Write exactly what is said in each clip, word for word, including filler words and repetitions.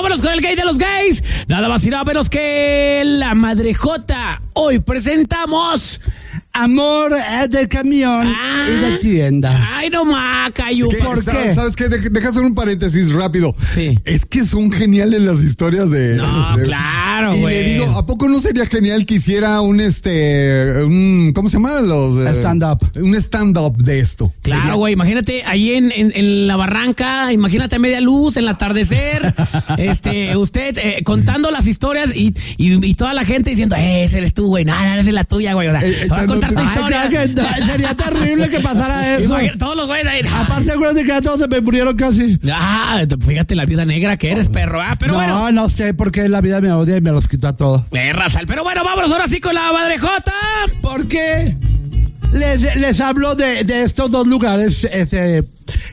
vámonos con el gay de los gays. Nada más y nada menos que la Madrejota. Hoy presentamos... Amor de camión ah, y de tienda. Ay, no más, Cayu. ¿Por ¿Sabes, qué? ¿Sabes qué? Deja hacer un paréntesis rápido. Sí. Es que son geniales las historias de... No, de, claro, y güey. le digo, ¿a poco no sería genial que hiciera un, este, un, ¿cómo se llama? Los... Eh, stand-up. Un stand-up de esto. Claro, güey, imagínate ahí en, en, en la barranca, imagínate a media luz, en el atardecer, este, usted eh, contando las historias y, y, y toda la gente diciendo, eh, ese eres tú, güey, nada, esa es la tuya, güey, o sea, Eh, va a contar tu echándote- historia. Ay, que- que- sería terrible que pasara eso. Imagínate, todos los güeyes ahí. Aparte, acuérdate que ya todos se me murieron casi. Ah, fíjate la viuda negra que eres, perro, ah, pero no, bueno. no sé por qué la vida me odia y me los quita todo. Eh, Razal, pero bueno, vámonos ahora sí con la Madrejota. Porque les, les hablo de, de estos dos lugares este,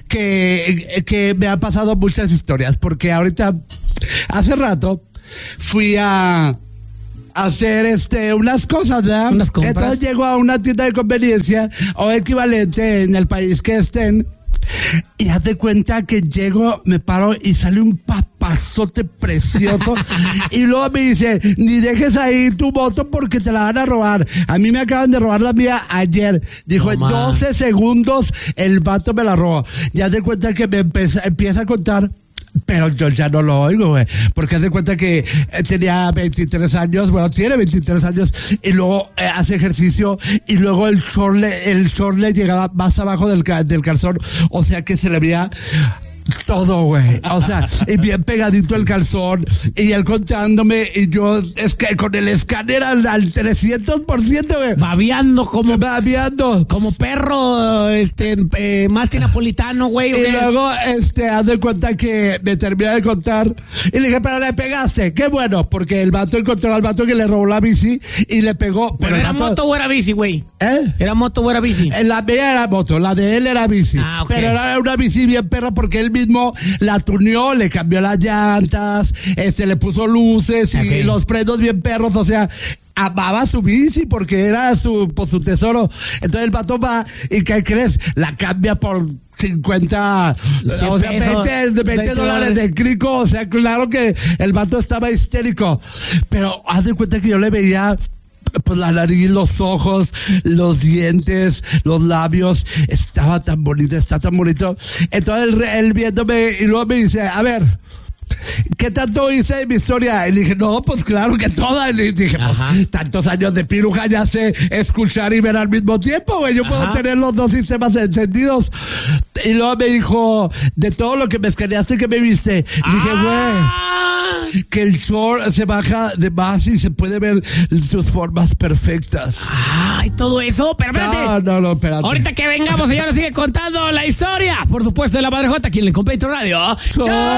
que, que me han pasado muchas historias. Porque ahorita, hace rato, fui a hacer este unas cosas, ¿verdad? Unas compras. Entonces llego a una tienda de conveniencia o equivalente en el país que estén. Y haz de cuenta que llego, me paro y sale un papazote precioso. Y luego me dice, ni dejes ahí tu moto porque te la van a robar. A mí me acaban de robar la mía ayer. Dijo, en No, ma. doce segundos el vato me la robó. Y haz de cuenta que me empieza, empieza a contar. Pero yo ya no lo oigo, güey. Porque haz de cuenta que eh, tenía veintitrés años, bueno, tiene veintitrés años, y luego eh, hace ejercicio, y luego el short le, el short le llegaba más abajo del, ca- del calzón, o sea que se le veía todo, güey. O sea, y bien pegadito el calzón, y él contándome, y yo es que con el escáner al, al trescientos por ciento, güey. Babeando como, Babeando. como perro, este, eh, más napolitano, güey. ¿o Y qué? luego, este, haz de cuenta que me terminé de contar. Y le dije, pero le pegaste. Qué bueno, porque el vato encontró al vato que le robó la bici y le pegó. ¿Pero Pero el era vato- moto o era bici, güey? ¿Eh? ¿Era moto o era bici? La mía era moto, la de él era bici. Ah, ok. Pero era una bici bien perra porque él mismo la tuneó, le cambió las llantas, este, le puso luces y Ok. los frenos bien perros, o sea, amaba su bici porque era su, pues, su tesoro. Entonces el vato va y ¿qué crees? La cambia por cincuenta, o sea, pesos, veinte, veinte dólares de crico, o sea, claro que el vato estaba histérico. Pero haz de cuenta que yo le veía pues la nariz, los ojos, los dientes, los labios, estaba tan bonito, está tan bonito. Entonces él, él viéndome y luego me dice, a ver, ¿qué tanto hice de mi historia? Y le dije, no, pues claro que toda. Y le dije, Ajá. pues tantos años de piruja ya sé escuchar y ver al mismo tiempo, güey. Yo puedo Ajá. tener los dos sistemas encendidos. Y luego me dijo, de todo lo que me escaneaste y que me viste. Y dije, güey, Ah, que el sol se baja de más y se puede ver sus formas perfectas. Ay, todo eso, pero espérate. No, no, no, espérate. Ahorita que vengamos, señora, sigue contando la historia. Por supuesto, de la Madrejota, aquí en el Completo Radio. So- ¡Chao!